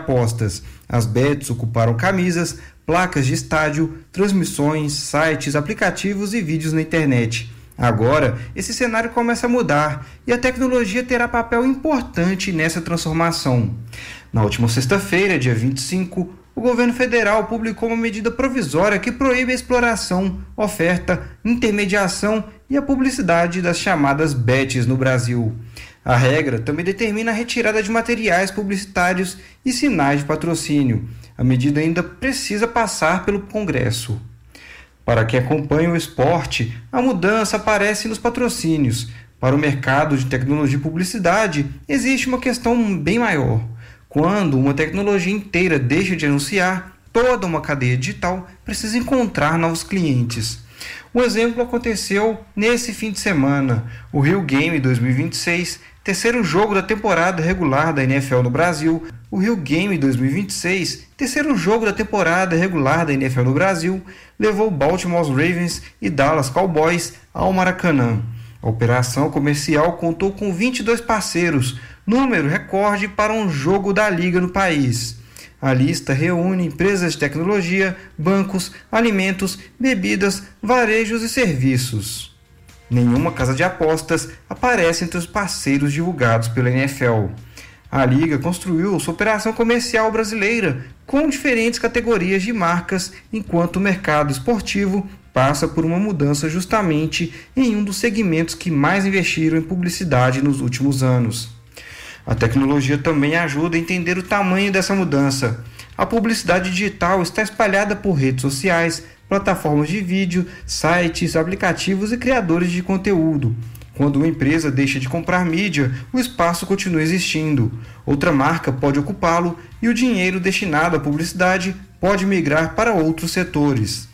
apostas. As bets ocuparam camisas, placas de estádio, transmissões, sites, aplicativos e vídeos na internet. Agora, esse cenário começa a mudar e a tecnologia terá papel importante nessa transformação. Na última sexta-feira, dia 25, o governo federal publicou uma medida provisória que proíbe a exploração, oferta, intermediação e a publicidade das chamadas bets no Brasil. A regra também determina a retirada de materiais publicitários e sinais de patrocínio. A medida ainda precisa passar pelo Congresso. Para quem acompanha o esporte, a mudança aparece nos patrocínios. Para o mercado de tecnologia e publicidade, existe uma questão bem maior. Quando uma tecnologia inteira deixa de anunciar, toda uma cadeia digital precisa encontrar novos clientes. Um exemplo aconteceu nesse fim de semana. O Rio Game 2026, terceiro jogo da temporada regular da NFL no Brasil. O Rio Game 2026, terceiro jogo da temporada regular da NFL no Brasil, levou Baltimore Ravens e Dallas Cowboys ao Maracanã. A operação comercial contou com 22 parceiros, número recorde para um jogo da liga no país. A lista reúne empresas de tecnologia, bancos, alimentos, bebidas, varejos e serviços. Nenhuma casa de apostas aparece entre os parceiros divulgados pela NFL. A liga construiu sua operação comercial brasileira com diferentes categorias de marcas, enquanto o mercado esportivo passa por uma mudança justamente em um dos segmentos que mais investiram em publicidade nos últimos anos. A tecnologia também ajuda a entender o tamanho dessa mudança. A publicidade digital está espalhada por redes sociais, plataformas de vídeo, sites, aplicativos e criadores de conteúdo. Quando uma empresa deixa de comprar mídia, o espaço continua existindo. Outra marca pode ocupá-lo e o dinheiro destinado à publicidade pode migrar para outros setores.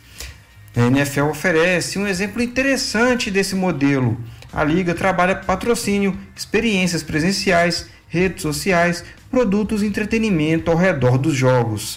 A NFL oferece um exemplo interessante desse modelo. A liga trabalha patrocínio, experiências presenciais, redes sociais, produtos e entretenimento ao redor dos jogos.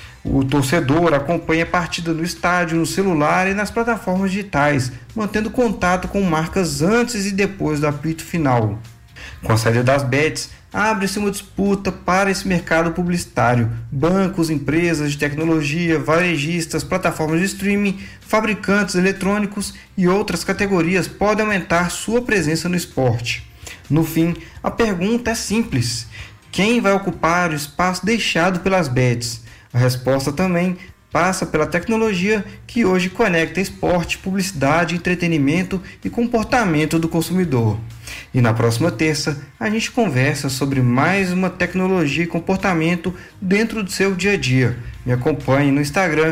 O torcedor acompanha a partida no estádio, no celular e nas plataformas digitais, mantendo contato com marcas antes e depois do apito final. Com a saída das bets, abre-se uma disputa para esse mercado publicitário. Bancos, empresas de tecnologia, varejistas, plataformas de streaming, fabricantes eletrônicos e outras categorias podem aumentar sua presença no esporte. No fim, a pergunta é simples: quem vai ocupar o espaço deixado pelas bets? A resposta também passa pela tecnologia que hoje conecta esporte, publicidade, entretenimento e comportamento do consumidor. E na próxima terça, a gente conversa sobre mais uma tecnologia e comportamento dentro do seu dia a dia. Me acompanhe no Instagram,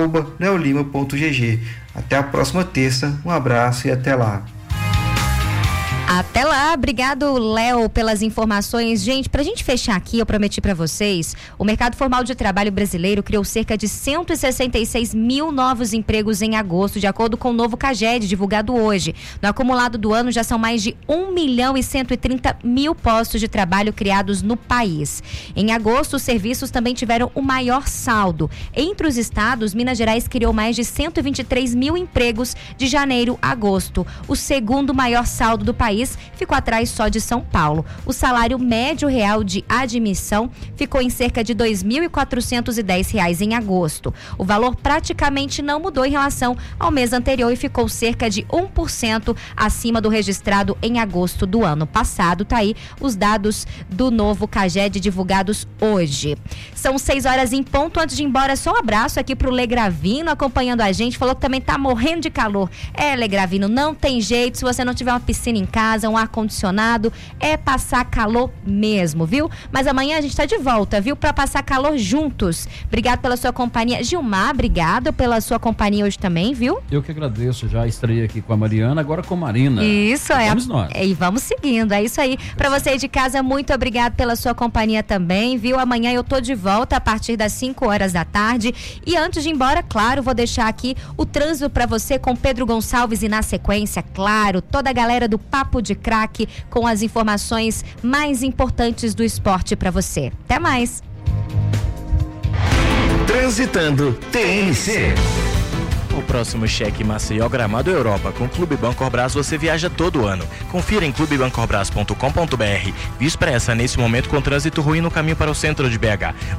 @leolima.gg. Até a próxima terça, um abraço e até lá. Até lá, obrigado, Léo, pelas informações. Gente, pra gente fechar aqui, eu prometi pra vocês, o mercado formal de trabalho brasileiro criou cerca de 166 mil novos empregos em agosto, de acordo com o novo CAGED, divulgado hoje. No acumulado do ano, já são mais de 1.130.000 postos de trabalho criados no país. Em agosto, os serviços também tiveram o maior saldo. Entre os estados, Minas Gerais criou mais de 123 mil empregos de janeiro a agosto, o segundo maior saldo do país. Ficou atrás só de São Paulo. O salário médio real de admissão ficou em cerca de R$ 2.410 em agosto. O valor praticamente não mudou em relação ao mês anterior e ficou cerca de 1% acima do registrado em agosto do ano passado. Tá aí os dados do novo CAGED divulgados hoje. São 6 horas em ponto. Antes de ir embora, só um abraço aqui pro Legravino acompanhando a gente. Falou que também tá morrendo de calor. Legravino, não tem jeito. Se você não tiver uma piscina em casa, um ar-condicionado, é passar calor mesmo, viu? Mas amanhã a gente tá de volta, viu? Pra passar calor juntos. Obrigado pela sua companhia. Gilmar, obrigado pela sua companhia hoje também, viu? Eu que agradeço, já estreiei aqui com a Mariana, agora com a Marina. Isso, vamos nós. E vamos seguindo, é isso aí. Pra você aí de casa, muito obrigado pela sua companhia também, viu? Amanhã eu tô de volta a partir das 5 horas da tarde. E antes de ir embora, claro, vou deixar aqui o trânsito pra você com Pedro Gonçalves e na sequência, claro, toda a galera do Papo de Craque com as informações mais importantes do esporte para você. Até mais. Transitando TNC. O próximo cheque Maceió Gramado Europa com Clube Bancorbras você viaja todo ano. Confira em clubebancorbras.com.br. Via Expressa nesse momento com trânsito ruim no caminho para o centro de BH.